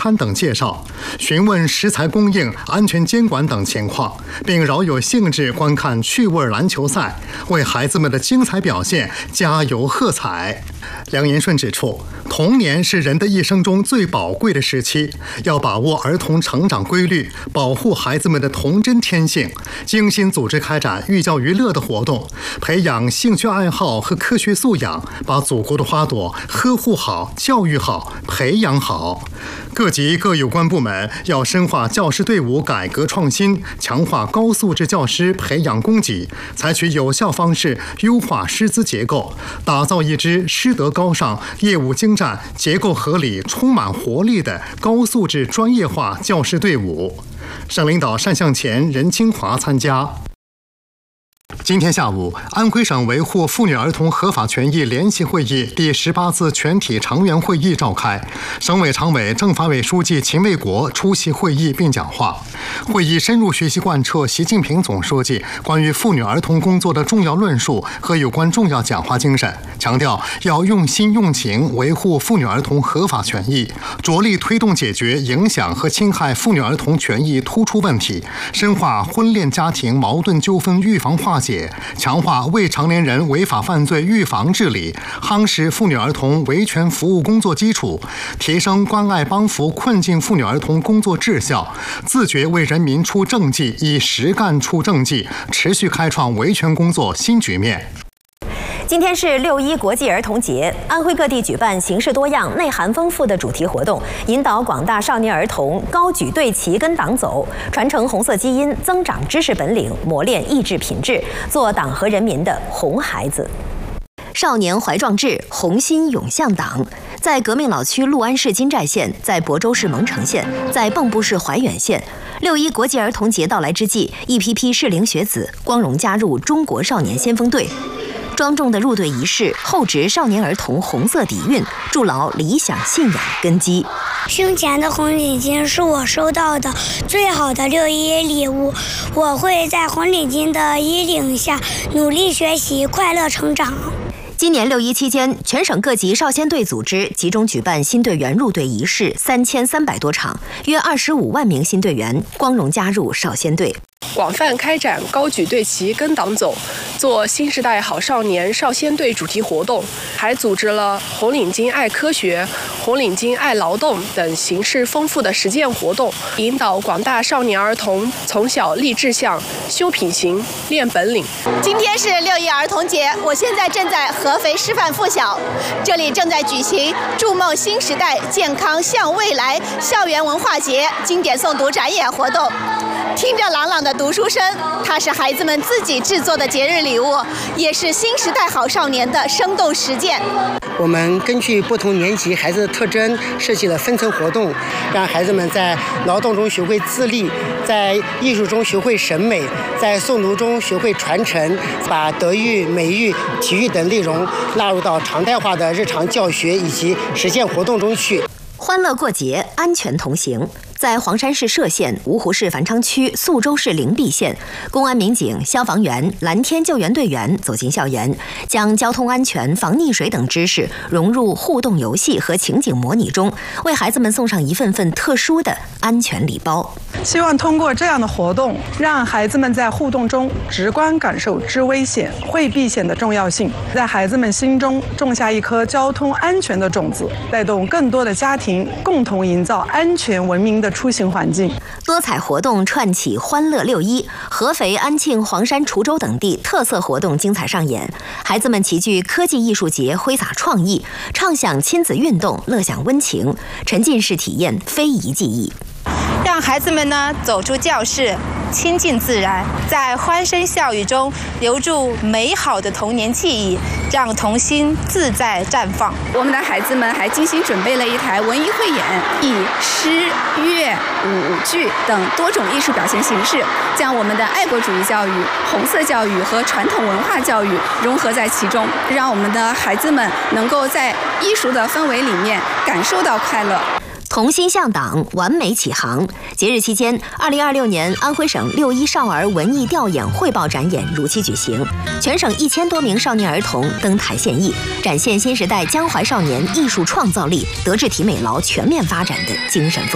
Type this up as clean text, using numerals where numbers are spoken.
餐等介绍，询问食材供应、安全监管等情况，并饶有兴致观看趣味篮球赛，为孩子们的精彩表现加油喝彩。梁延顺指出，童年是人的一生中最宝贵的时期，要把握儿童成长规律，保护孩子们的童真天性，精心组织开展寓教于乐的活动，培养兴趣爱好和科学素养，把祖国的花朵呵护好、教育好、培养好。各级各有关部门要深化教师队伍改革创新，强化高素质教师培养供给，采取有效方式优化师资结构，打造一支师德高尚、业务精湛、结构合理、充满活力的高素质专业化教师队伍。省领导单向前、任清华参加。今天下午，安徽省维护妇女儿童合法权益联席会议第18次全体常员会议召开，省委常委、政法委书记秦卫国出席会议并讲话。会议深入学习贯彻习近平总书记关于妇女儿童工作的重要论述和有关重要讲话精神，强调要用心用情维护妇女儿童合法权益，着力推动解决影响和侵害妇女儿童权益突出问题，深化婚恋家庭矛盾纠纷预防化解，强化未成年人违法犯罪预防治理，夯实妇女儿童维权服务工作基础，提升关爱帮扶困境妇女儿童工作质效，自觉为人民出政绩，以实干出政绩，持续开创维权工作新局面。 今天是6·1国际儿童节，安徽各地举办形式多样、内涵丰富的主题活动，引导广大少年儿童高举队旗跟党走，传承红色基因，增长知识本领，磨练意志品质，做党和人民的红孩子。少年怀壮志，红心涌向党。在革命老区六安市金寨县，在亳州市蒙城县，在蚌埠市怀远县，6·1国际儿童节到来之际，一批批适龄学子光荣加入中国少年先锋队。庄重的入队仪式厚植少年儿童红色底蕴，筑牢理想信仰根基。 胸前的红领巾是我收到的最好的6·1礼物，我会在红领巾的衣领下努力学习，快乐成长。 今年6·1期间，全省各级少先队组织集中举办新队员入队仪式3300多场，约25万名新队员光荣加入少先队。 广泛开展高举队旗跟党走，做新时代好少年少先队主题活动，还组织了红领巾爱科学、红领巾爱劳动等形式丰富的实践活动，引导广大少年儿童从小立志向、修品行、练本领。 今天是6·1儿童节，我现在正在合肥师范附小，这里正在举行筑梦新时代、健康向未来校园文化节经典诵读展演活动。听着朗朗的读书声，它是孩子们自己制作的节日礼物，也是新时代好少年的生动实践。 我们根据不同年级孩子的特征设计了分层活动，让孩子们在劳动中学会自立，在艺术中学会审美，在诵读中学会传承，把德育、美育、体育等内容纳入到常态化的日常教学以及实践活动中去。 欢乐过节，安全同行。在黄山市歙县、芜湖市繁昌区、宿州市灵璧县，公安民警、消防员、蓝天救援队员走进校园，将交通安全、防溺水等知识融入互动游戏和情景模拟中，为孩子们送上一份份特殊的安全礼包。 希望通过这样的活动，让孩子们在互动中直观感受知危险、会避险的重要性，在孩子们心中种下一颗交通安全的种子，带动更多的家庭共同营造安全文明的出行环境。 多彩活动串起欢乐6·1，合肥、安庆、黄山、滁州等地特色活动精彩上演，孩子们齐聚科技艺术节，挥洒创意，畅享亲子运动，乐享温情，沉浸式体验非遗技艺。 让孩子们呢走出教室，亲近自然，在欢声笑语中留住美好的童年记忆，让童心自在绽放。 我们的孩子们还精心准备了一台文艺汇演，以诗、乐、舞剧等多种艺术表现形式，将我们的爱国主义教育、红色教育和传统文化教育融合在其中，让我们的孩子们能够在艺术的氛围里面感受到快乐。 同心向党，完美启航。节日期间，2026年安徽省6·1少儿文艺调研汇报展演如期举行，全省1000多名少年儿童登台献艺，展现新时代江淮少年艺术创造力、德智体美劳全面发展的精神风。